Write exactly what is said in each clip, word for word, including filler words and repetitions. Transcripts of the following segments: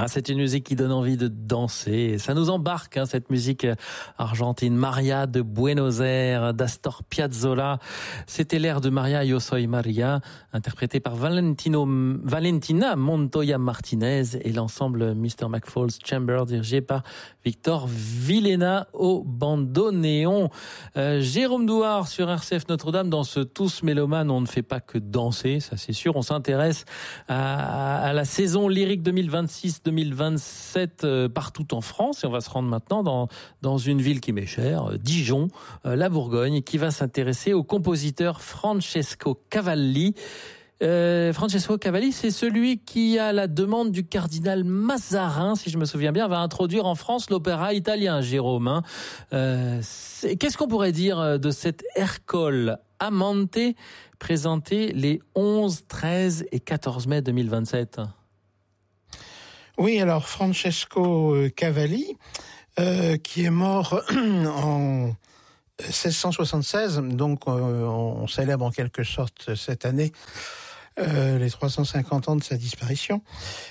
Ah, c'est une musique qui donne envie de danser. Ça nous embarque, hein, cette musique argentine. Maria de Buenos Aires, d'Astor Piazzolla. C'était l'air de Maria Yo Soy Maria, interprété par Valentino, Valentina Montoya Martinez et l'ensemble mister McFall's Chamber, dirigé par Victor Villena au bandoneon. Euh, Jérôme Douard sur R C F Notre-Dame. Dans ce Tous Mélomanes, on ne fait pas que danser, ça c'est sûr. On s'intéresse à, à la saison lyrique deux mille vingt-six deux mille vingt-sept euh, partout en France, et on va se rendre maintenant dans dans une ville qui m'est chère, euh, Dijon, euh, la Bourgogne, qui va s'intéresser au compositeur Francesco Cavalli. Euh, Francesco Cavalli, c'est celui qui, à la demande du cardinal Mazarin, si je me souviens bien, va introduire en France l'opéra italien, Jérôme. Hein. Euh, qu'est-ce qu'on pourrait dire de cet Ercole Amante présenté les onze, treize et quatorze mai deux mille vingt-sept? Oui, alors Francesco Cavalli, euh, qui est mort en seize cent soixante-seize, donc euh, on célèbre en quelque sorte cette année euh, les trois cent cinquante ans de sa disparition.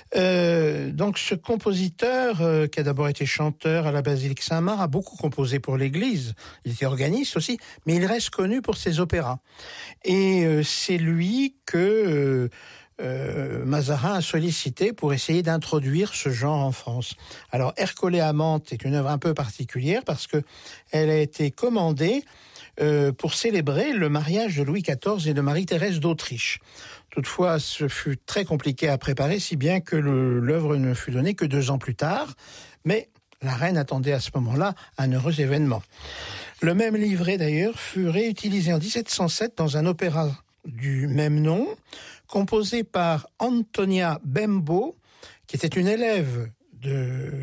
Euh, donc ce compositeur, euh, qui a d'abord été chanteur à la basilique Saint-Marc, a beaucoup composé pour l'Église. Il était organiste aussi, mais il reste connu pour ses opéras. Et euh, c'est lui que euh, Euh, Mazarin a sollicité pour essayer d'introduire ce genre en France. Alors, Ercole Amante est une œuvre un peu particulière parce que elle a été commandée euh, pour célébrer le mariage de Louis quatorze et de Marie-Thérèse d'Autriche. Toutefois, ce fut très compliqué à préparer, si bien que le, l'œuvre ne fut donnée que deux ans plus tard. Mais la reine attendait à ce moment-là un heureux événement. Le même livret, d'ailleurs, fut réutilisé en dix-sept cent sept dans un opéra du même nom, composé par Antonia Bembo, qui était une élève de,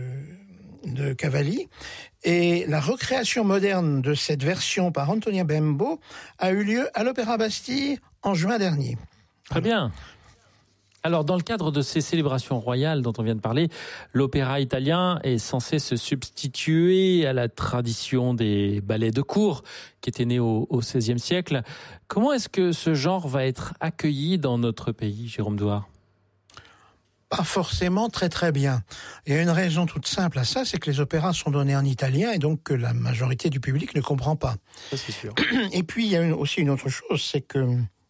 de Cavalli. Et la recréation moderne de cette version par Antonia Bembo a eu lieu à l'Opéra Bastille en juin dernier. Très bien. Alors, dans le cadre de ces célébrations royales dont on vient de parler, l'opéra italien est censé se substituer à la tradition des ballets de cour qui était née au, au seizième siècle. Comment est-ce que ce genre va être accueilli dans notre pays, Jérôme Douard ? Pas forcément très très bien. Il y a une raison toute simple à ça, c'est que les opéras sont donnés en italien et donc que la majorité du public ne comprend pas. Ça, c'est sûr. Et puis, il y a une, aussi une autre chose, c'est que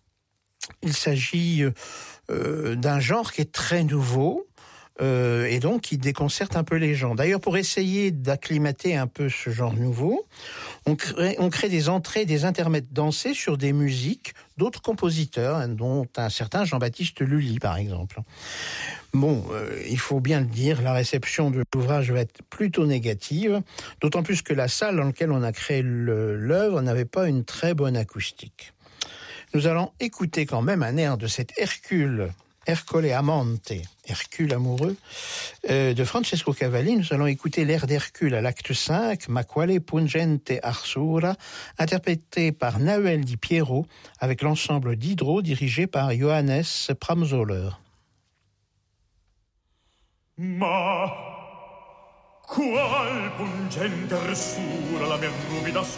il s'agit euh, d'un genre qui est très nouveau euh, et donc qui déconcerte un peu les gens. D'ailleurs, pour essayer d'acclimater un peu ce genre nouveau, on crée, on crée des entrées, des intermèdes dansés sur des musiques d'autres compositeurs, hein, dont un certain Jean-Baptiste Lully, par exemple. Bon, euh, il faut bien le dire, la réception de l'ouvrage va être plutôt négative, d'autant plus que la salle dans laquelle on a créé le, l'œuvre n'avait pas une très bonne acoustique. Nous allons écouter quand même un air de cet Hercule, Ercole Amante, Hercule amoureux, euh, de Francesco Cavalli. Nous allons écouter l'air d'Hercule à l'acte cinq, Ma quale pungente arsura, interprété par Nahuel Di Piero, avec l'ensemble d'Hydro dirigé par Johannes Pramsoller. Ma qual pungente arsura la mia ruvida